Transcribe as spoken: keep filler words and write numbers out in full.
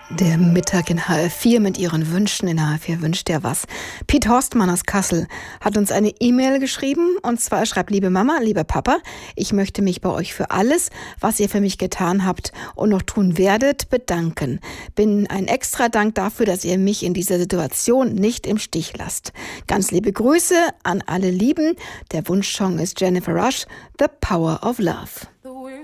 Der Mittag in H R vier mit Ihren Wünschen. In H R vier wünscht er was. Piet Horstmann aus Kassel hat uns eine E-Mail geschrieben. Und zwar er schreibt: Liebe Mama, lieber Papa, ich möchte mich bei euch für alles, was ihr für mich getan habt und noch tun werdet, bedanken. Bin ein extra Dank dafür, dass ihr mich in dieser Situation nicht im Stich lasst. Ganz liebe Grüße an alle Lieben. Der Wunschsong ist Jennifer Rush, The Power of Love.